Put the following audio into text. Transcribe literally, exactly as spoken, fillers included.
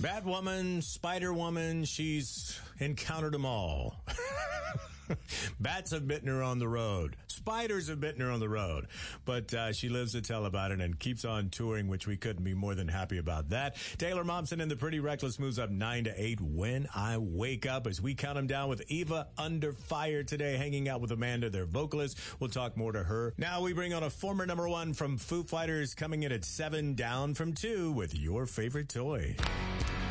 Batwoman, Spider-Woman, she's encountered them all. Bats have bitten her on the road. Spiders have bitten her on the road. But uh, she lives to tell about it and keeps on touring, which we couldn't be more than happy about that. Taylor Momsen and the Pretty Reckless moves up nine to eight. When I Wake Up, as we count them down with Eva Under Fire today, hanging out with Amanda, their vocalist. We'll talk more to her. Now we bring on a former number one from Foo Fighters, coming in at seven, down from two, with Your Favorite Toy.